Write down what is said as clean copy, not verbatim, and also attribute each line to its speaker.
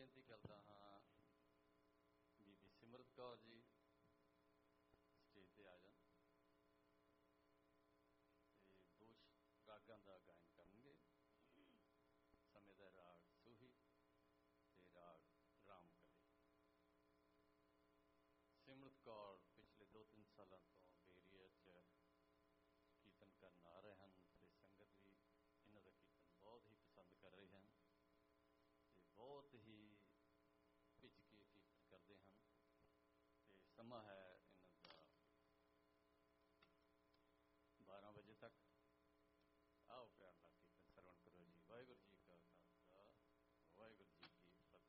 Speaker 1: ਬੇਨਤੀ ਕਰਦਾ ਹਾਂ ਬੀਬੀ ਸਿਮਰਤ ਕੌਰ ਜੀ ਸਟੇਜ ਤੇ ਆ ਜਾਣ ਤੇ ਦੋ ਰਾਗਾਂ ਦਾ ਗਾਇਨ